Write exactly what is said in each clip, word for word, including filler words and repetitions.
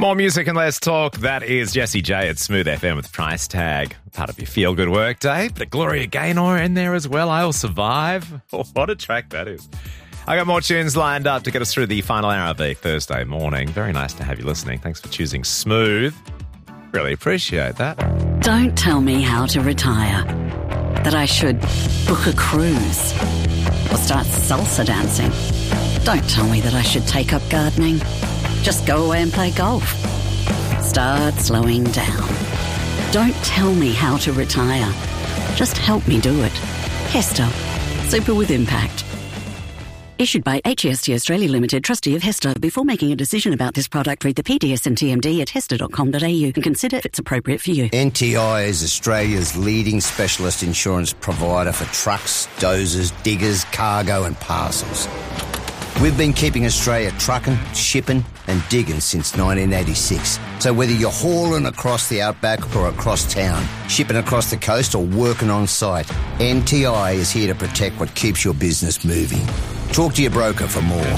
More music and less talk. That is Jessie J at Smooth F M with Price Tag. Part of your feel-good work day. But Gloria Gaynor in there as well. I'll Survive. Oh, what a track that is. I got more tunes lined up to get us through the final hour of the Thursday morning. Very nice to have you listening. Thanks for choosing Smooth. Really appreciate that. Don't tell me how to retire. That I should book a cruise or start salsa dancing. Don't tell me that I should take up gardening. Just go away and play golf. Start slowing down. Don't tell me how to retire. Just help me do it. Hester. Super with impact. Issued by H E S T Australia Limited, trustee of Hester. Before making a decision about this product, read the P D S and T M D at hester dot com dot a u and consider if it's appropriate for you. N T I is Australia's leading specialist insurance provider for trucks, dozers, diggers, cargo and parcels. We've been keeping Australia trucking, shipping and digging since nineteen eighty-six. So whether you're hauling across the outback or across town, shipping across the coast or working on site, N T I is here to protect what keeps your business moving. Talk to your broker for more.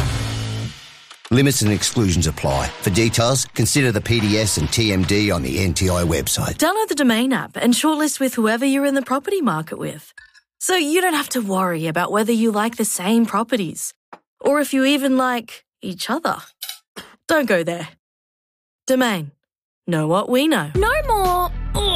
Limits and exclusions apply. For details, consider the P D S and T M D on the N T I website. Download the Domain app and shortlist with whoever you're in the property market with. So you don't have to worry about whether you like the same properties or if you even like each other. Don't go there. Domain. Know what we know. No more.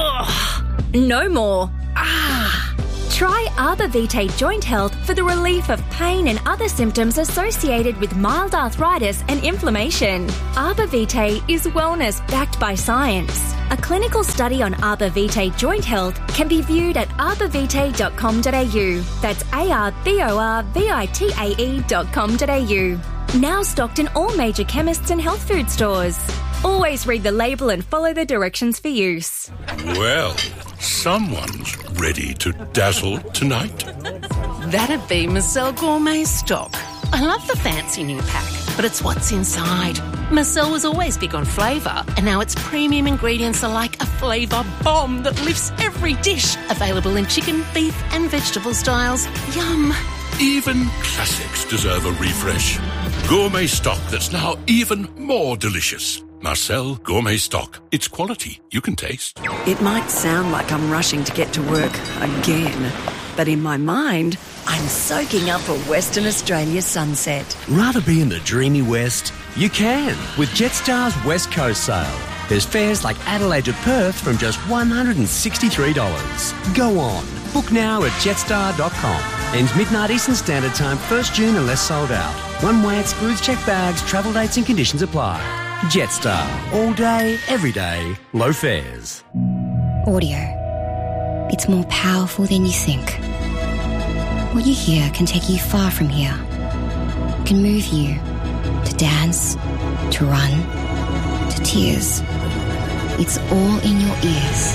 Ugh. No more. Ah. Try Arbor Vitae Joint Health for the relief of pain and other symptoms associated with mild arthritis and inflammation. Arbor Vitae is wellness backed by science. A clinical study on Arbor Vitae Joint Health can be viewed at arbor vitae dot com dot a u. That's A R B O R V I T A E dot com dot a u. Now stocked in all major chemists and health food stores. Always read the label and follow the directions for use. Well, someone's ready to dazzle tonight. That'd be Marcel Gourmet Stock. I love the fancy new pack, but it's what's inside. Marcel was always big on flavour, and now its premium ingredients are like a flavour bomb that lifts every dish. Available in chicken, beef and vegetable styles. Yum. Even classics deserve a refresh. Gourmet Stock that's now even more delicious. Marcel Gourmet Stock. It's quality you can taste. It might sound like I'm rushing to get to work again, but in my mind, I'm soaking up a Western Australia sunset. Rather be in the dreamy West? You can with Jetstar's West Coast sale. There's fares like Adelaide to Perth from just one hundred sixty-three dollars. Go on. Book now at jetstar dot com. Ends midnight Eastern Standard Time, first June unless sold out. One way excludes checked bags, travel dates and conditions apply. Jetstar. All day, every day, low fares. Audio. It's more powerful than you think. What you hear can take you far from here. It can move you to dance, to run, to tears. It's all in your ears.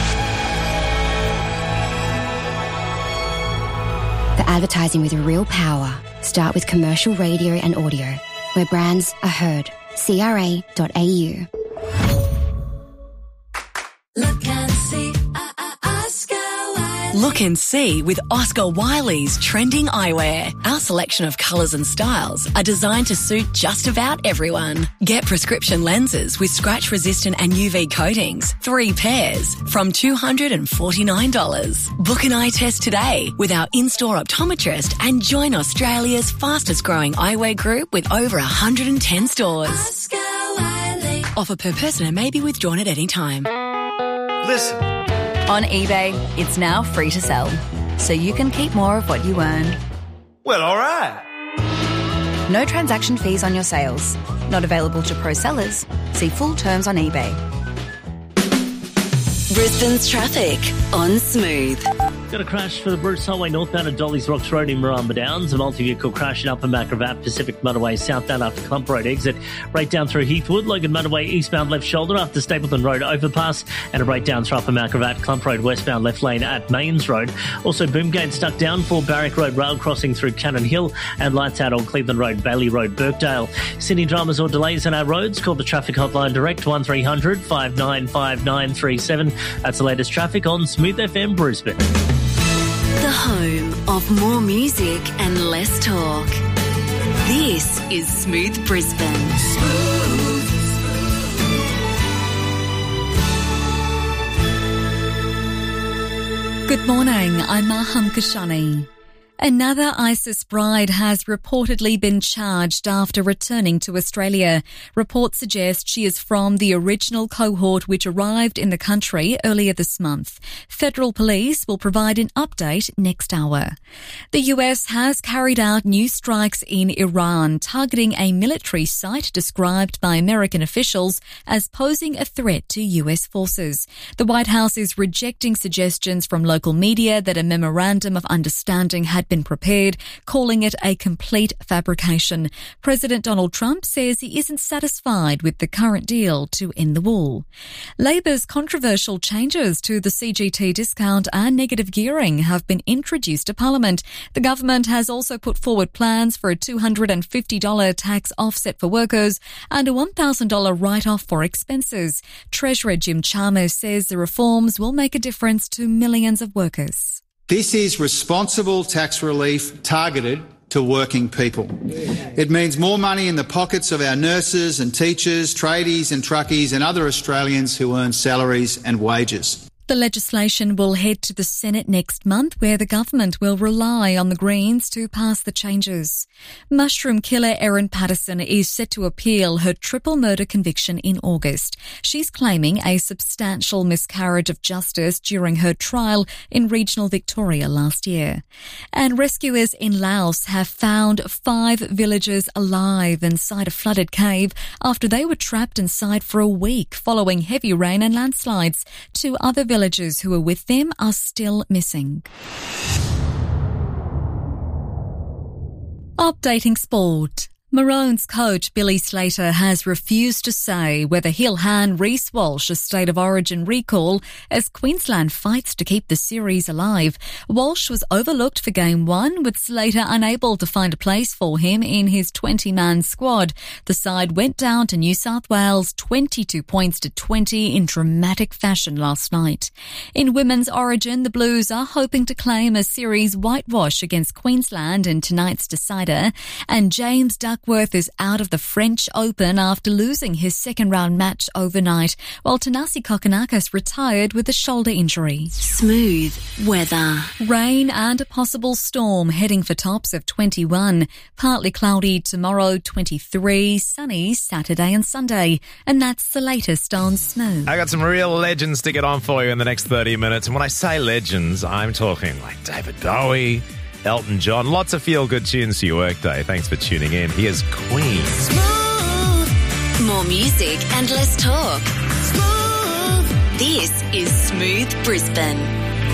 For advertising with real power, start with commercial radio and audio, where brands are heard. C R A dot A U. Look and see, uh, uh, Oscar Wiley. Look and see with Oscar Wiley's trending eyewear. Our selection of colours and styles are designed to suit just about everyone. Get prescription lenses with scratch-resistant and U V coatings, three pairs, from two hundred forty-nine dollars. Book an eye test today with our in-store optometrist and join Australia's fastest-growing eyewear group with over one hundred ten stores. Oscar Wiley. Offer per person and may be withdrawn at any time. Listen. On eBay, it's now free to sell, so you can keep more of what you earn. Well, all right. No transaction fees on your sales. Not available to pro sellers. See full terms on eBay. Brisbane's traffic on Smooth. Got a crash for the Bruce Highway northbound at Dolly's Rocks Road in Maramba Downs. A multi-vehicle crash in Upper Macrovat Pacific Motorway southbound after Clump Road exit. Breakdown through Heathwood, Logan Motorway eastbound left shoulder after Stapleton Road overpass. And a breakdown through Upper Macrovat Clump Road westbound left lane at Mains Road. Also Boomgate stuck down for Barrack Road rail crossing through Cannon Hill. And lights out on Cleveland Road, Bailey Road, Birkdale. Sydney dramas or delays on our roads? Call the traffic hotline direct one three hundred five nine five nine three seven. That's the latest traffic on Smooth F M Brisbane. The home of more music and less talk. This is Smooth Brisbane. Smooth. Good morning, I'm Maham Kashani. Another ISIS bride has reportedly been charged after returning to Australia. Reports suggest she is from the original cohort which arrived in the country earlier this month. Federal police will provide an update next hour. The U S has carried out new strikes in Iran, targeting a military site described by American officials as posing a threat to U S forces. The White House is rejecting suggestions from local media that a memorandum of understanding had been prepared, calling it a complete fabrication. President Donald Trump says he isn't satisfied with the current deal to end the war. Labor's controversial changes to the C G T discount and negative gearing have been introduced to Parliament. The government has also put forward plans for a two hundred fifty dollars tax offset for workers and a one thousand dollars write-off for expenses. Treasurer Jim Chalmers says the reforms will make a difference to millions of workers. This is responsible tax relief targeted to working people. It means more money in the pockets of our nurses and teachers, tradies and truckies and other Australians who earn salaries and wages. The legislation will head to the Senate next month, where the government will rely on the Greens to pass the changes. Mushroom killer Erin Patterson is set to appeal her triple murder conviction in August. She's claiming a substantial miscarriage of justice during her trial in regional Victoria last year. And rescuers in Laos have found five villagers alive inside a flooded cave after they were trapped inside for a week following heavy rain and landslides. Two other villagers Villagers who were with them are still missing. Updating sport. Maroons coach Billy Slater has refused to say whether he'll hand Reece Walsh a State of Origin recall as Queensland fights to keep the series alive. Walsh was overlooked for Game one, with Slater unable to find a place for him in his twenty-man squad. The side went down to New South Wales twenty-two points to twenty in dramatic fashion last night. In Women's Origin, the Blues are hoping to claim a series whitewash against Queensland in tonight's decider, and James Duck Duckworth is out of the French Open after losing his second-round match overnight, while Tanasi Kokonakis retired with a shoulder injury. Smooth weather. Rain and a possible storm heading for tops of twenty-one. Partly cloudy tomorrow, twenty-three. Sunny Saturday and Sunday. And that's the latest on Smooth. I got some real legends to get on for you in the next thirty minutes. And when I say legends, I'm talking like David Bowie, Elton John, lots of feel-good tunes for your workday. Thanks for tuning in. Here's Queen. Smooth. More music and less talk. Smooth. This is Smooth Brisbane.